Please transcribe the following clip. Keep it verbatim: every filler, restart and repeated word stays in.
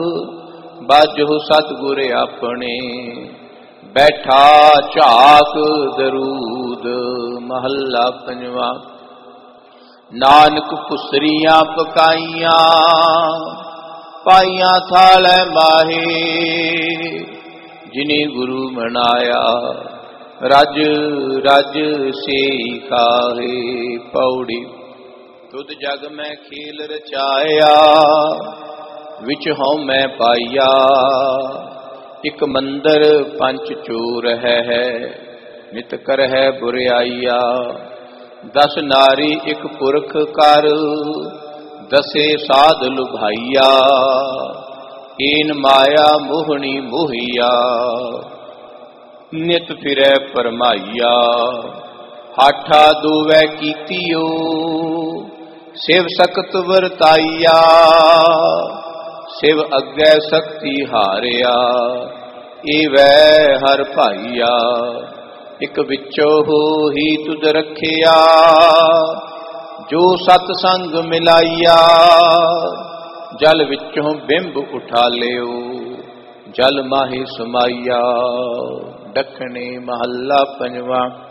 ਬਾਜੋ ਸਤਿਗੁਰ ਆਪਣੇ, ਬੈਠਾ ਝਾਕ ਦਰੂਦ। ਮਹੱਲਾ ਪੰਜਵਾਂ। ਨਾਨਕ ਪੁਸਰੀਆਂ ਪਕਾਈਆਂ, ਪਾਈਆਂ ਥਾਲੈ ਮਾਹੇ, ਜਿਨੀ ਗੁਰੂ ਮਨਾਇਆ, ਰਜ ਰਜ ਸੇਈ ਖਾਹੇ। ਪੌੜੀ। ਤੁਧ ਜਗ ਮੈਂ ਖੇਲ ਰਚਾਇਆ, ਵਿਚ ਹਉ ਮੈਂ ਪਾਈਆ, ਇਕ ਮੰਦਰ ਪੰਚ ਚੂਰ ਹੈ, ਨਿਤ ਕਰਹਿ ਬੁਰਿਆਈਆ। ਦਸ ਨਾਰੀ ਇਕ ਪੁਰਖ ਕਰ, ਦਸੇ ਸਾਧ ਲੁਭਾਈਆ, ਏਨ ਮਾਇਆ ਮੋਹਣੀ ਮੋਹੀਆ, ਨਿਤ ਫਿਰੈ ਪਰਮਾਈਆ। ਹਾਠਾ ਦੋਵੈ ਕੀਤੀਓ, ਸਿਵ ਸਖਤ ਵਰਤਾਈਆ, ਸਿਵ ਅੱਗੇ ਸ਼ਕਤੀ ਹਾਰਿਆ, ਏਵੈ ਹਰ ਭਾਈਆ। ਇਕ ਵਿੱਚੋ ਹੋਈ ਤੁਧ ਰੱਖਿਆ, ਜੋ ਸਤ ਸੰਗ ਮਿਲਾਈਆ, ਜਲ ਵਿੱਚੋਂ ਬਿੰਬ ਉਠਾ ਲਿਓ, ਜਲ ਮਾਹੀ ਸਮਾਈਆ। ਦੱਖਣੀ ਮਹੱਲਾ ਪੰਜਵਾਂ।